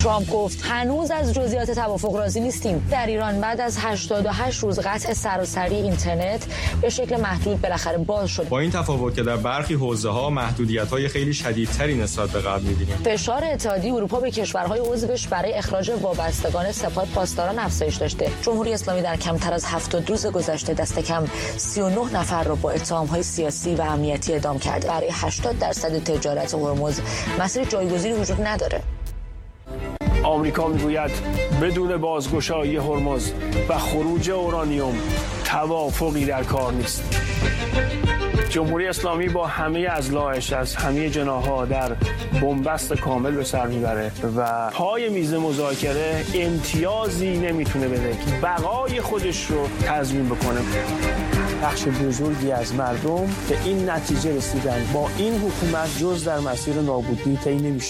ترامپ گفت هنوز از جزئیات توافق راضی نیستیم. در ایران بعد از 88 روز قطع سراسری اینترنت به شکل محدود بالاخره باز شد. با این تفاوت که در برخی حوزه‌ها محدودیت‌های خیلی شدیدتری نسبت به قبل می‌بینیم. فشار اتحادیه اروپا به کشورهای عضوش برای اخراج وابستگان سپاه پاسداران افزایش داشته. جمهوری اسلامی در کمتر از 70 روز گذشته دست کم 39 نفر را با اتهام‌های سیاسی و امنیتی اعدام کرده. برای 80% تجارت هرمز مسیر جایگزینی وجود نداره. آمریکا میگوید بدون بازگشایی هرمز و خروج اورانیوم توافقی در کار نیست. جمهوری اسلامی با همه اضلاعش از همه جناح‌ها در بنبست کامل به سر میبره و پای میز مذاکره امتیازی نمیتونه بده که بقای خودش رو تضمین بکنه. بخش بزرگی از مردم به این نتیجه رسیدن با این حکومت جز در مسیر نابودی طی نمیشه.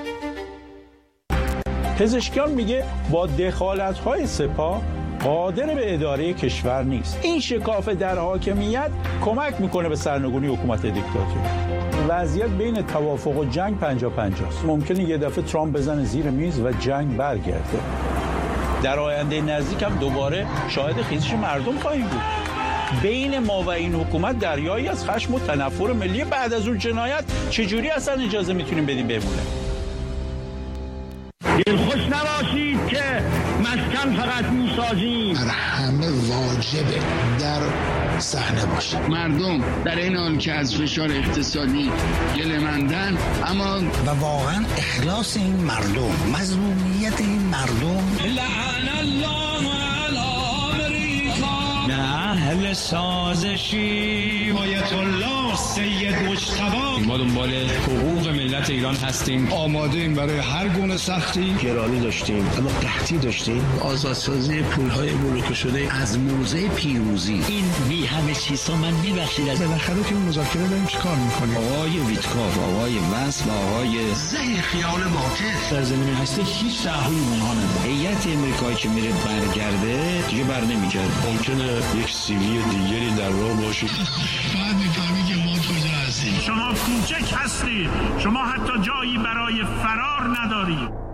پزشکیان میگه با دخالت‌های سپاه قادر به اداره کشور نیست. این شکاف در حاکمیت کمک میکنه به سرنگونی حکومت دیکتاتوری. وضعیت بین توافق و جنگ 50-50 است. ممکنه یه دفعه ترامپ بزنه زیر میز و جنگ برگرده. در آینده نزدیک هم دوباره شاهد خیزش مردم خواهیم بود. بین ما و این حکومت دریایی از خشم و تنفر ملی. بعد از اون جنایت چجوری اصلا اجازه میتونیم بدیم بمونه؟ خوش نباشید که مسکن فقط میسازیم. همه واجبه در صحنه باشه. مردم در این حال که از فشار اقتصادی گله‌مندن، اما و واقعا اخلاص این مردم، مظلومیت این مردم. لعن الله علی امریکا. نه اهل سازشی آیت الله سید مجتبی. ما دنبال حقوق ملت ایران هستیم. آماده ایم برای هر گونه سختی. گرانی داشتیم اما قحطی داشتیم. آزادسازی پولهای بلوکه شده از موضع پیروزی. این بی همه چیزا من میبخشید از بالاخره که مذاکره داریم چیکار میکنیم؟ آقای ویتکاف، آقای وصل و آقای زه خیال واقع در زمین هستی هیچ تعهدی اونها نداره. هیئت امریکایی که میره برگرده دیگه بر نمیگرده. ممکنه یک سیلی دیگری در راه باشه. بعد میفهمی که ما کجا هستیم. شما کوچک هستید. شما حتی جایی برای فرار ندارید.